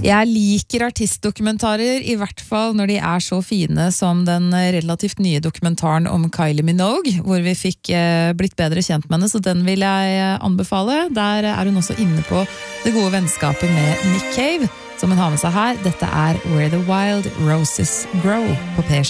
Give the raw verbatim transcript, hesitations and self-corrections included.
Jeg liker artistdokumentarer, I hvert fall når de er så fine som den relativt nye dokumentaren om Kylie Minogue, hvor vi fikk eh, blitt bedre kjent med henne, så den vil jeg anbefale. Der er hun også inne på det gode vennskapet med Nick Cave, som hun har med seg her. Dette er Where the Wild Roses Grow på P sju.